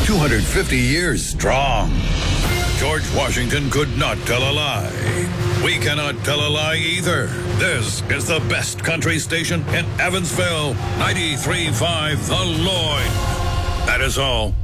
250 years strong. George Washington could not tell a lie. We cannot tell a lie either. This is the best country station in Evansville, 93.5 The Lloyd. That is all.